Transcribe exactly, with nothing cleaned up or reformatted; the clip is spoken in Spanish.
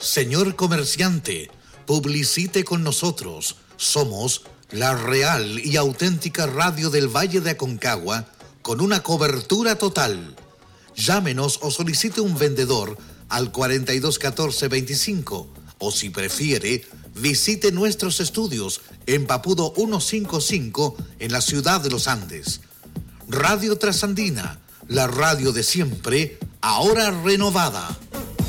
Señor comerciante, publicite con nosotros. Somos la real y auténtica radio del Valle de Aconcagua con una cobertura total. Llámenos o solicite un vendedor al cuarenta y dos catorce veinticinco o si prefiere, visite nuestros estudios en Papudo ciento cincuenta y cinco en la ciudad de Los Andes. Radio Trasandina, la radio de siempre, ahora renovada.